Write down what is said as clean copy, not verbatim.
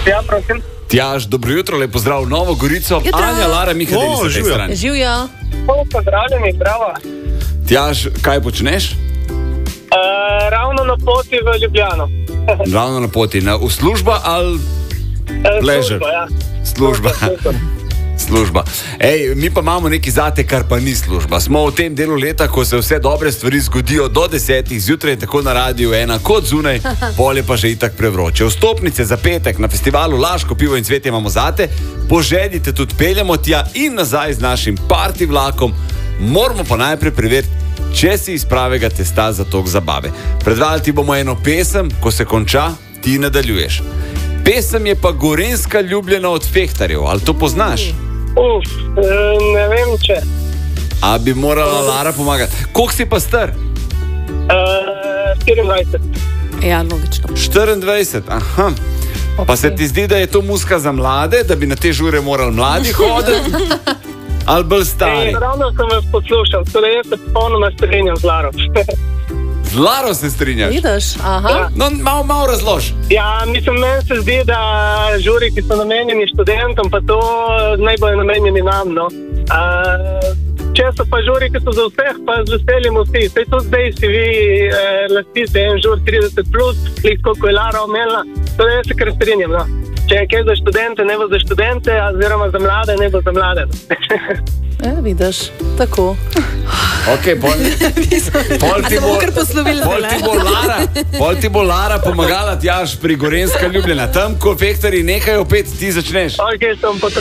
Ja, prosim. Tjaž, dobro jutro, lep pozdrav v Novo Gorico. Jutro. Anja, Lara, Miha, Denis na tej strani. Živjo. Pozdravljeni, bravo. Tjaž, kaj počneš? Ravno na poti v Ljubljano. Ravno na poti. V služba ali leisure? Služba, ja. Služba. Služba. Ej, mi pa imamo nekaj zate, kar pa ni služba. Smo v tem delu leta, ko se vse dobre stvari zgodijo do 10, zjutraj tako na radiju 1 kot zunaj, polje pa že itak prevroče. Vstopnice za petek na festivalu Laško pivo in cvetje imamo zate, poželite tudi peljemo tja in nazaj z našim party vlakom. Moramo pa najprej preveriti, če si iz pravega testa za tok zabave. Predvajali ti bomo eno pesem, ko se konča, ti nadaljuješ. Pesem je pa Gorenjska ljubljena od Fehtarjev, ali to poznaš? Ne vem, če. A bi morala Lara pomagati? Koliko si pa star? 24. Ja, logično. 24, aha. Pa se ti zdi, da je to muzika za mlade, da bi na te žure morali mladi hoditi? Ali bolj stari? Ravno sem vas poslušal, torej jaz se popolnoma strinjam z Laro. Z Laro se strinjaš? Vidiš? Aha. No, malo razlož. Ja, mislim, meni se zdi, da žuri, ki so namenjeni študentom, pa to naj bojo namenjeni nam, no. Če so pa žuri, ki so za vseh, pa z veseljem vsi. Sej to zdaj si vi lastite en žur 30+, koliko je Lara omenila, to jaz se kar strinjam, no. Če je kaj za študente, ne bo za študente, oziroma za mlade, ne bo za mlade. Vidiš, tako. Ok, pol ti bo Lara pomagala, Tjaž, pri Gorenjska ljubljena. Tam, ko Fehtarji nehajo pet, ti začneš. Ok, sem potrebno.